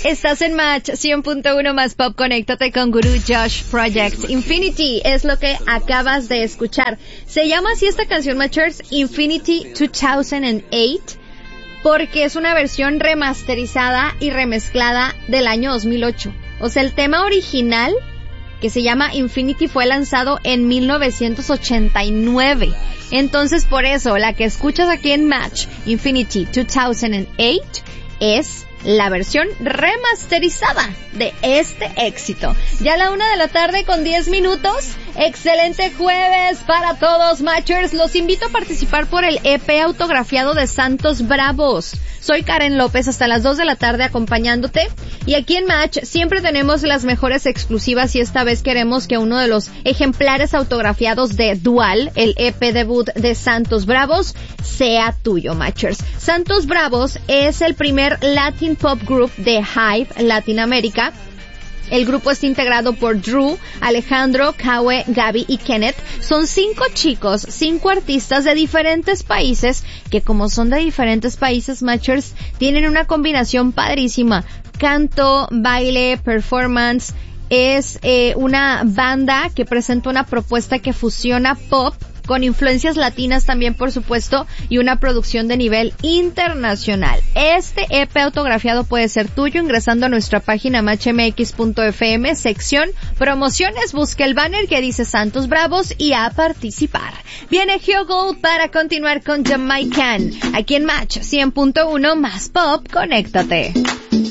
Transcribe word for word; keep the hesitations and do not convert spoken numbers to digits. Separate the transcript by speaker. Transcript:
Speaker 1: Estás en Match cien punto uno más Pop. Conéctate con Guru Josh Project. Infinity es lo que acabas de escuchar. Se llama así esta canción, Matchers, Infinity dos mil ocho, porque es una versión remasterizada y remezclada del año dos mil ocho. O sea, el tema original, que se llama Infinity, fue lanzado en mil novecientos ochenta y nueve. Entonces, por eso, la que escuchas aquí en Match, Infinity dos mil ocho, es la versión remasterizada de este éxito. Ya a la una de la tarde con diez minutos. Excelente jueves para todos, Matchers. Los invito a participar por el E P autografiado de Santos Bravos. Soy Karen López, hasta las dos de la tarde acompañándote. Y aquí en Match siempre tenemos las mejores exclusivas, y esta vez queremos que uno de los ejemplares autografiados de Dual, el E P debut de Santos Bravos, sea tuyo, Matchers. Santos Bravos es el primer Latin Pop Group de Hive Latinoamérica. El grupo está integrado por Drew, Alejandro, Kawe, Gaby y Kenneth. Son cinco chicos, cinco artistas de diferentes países, que como son de diferentes países, Matchers, tienen una combinación padrísima. Canto, baile, performance. Es eh, una banda que presenta una propuesta que fusiona pop con influencias latinas también, por supuesto, y una producción de nivel internacional. Este E P autografiado puede ser tuyo ingresando a nuestra página match m x punto f m, sección promociones, busca el banner que dice Santos Bravos y a participar. Viene Hugh Gold para continuar con Jamaican, aquí en Match cien punto uno más Pop. Conéctate.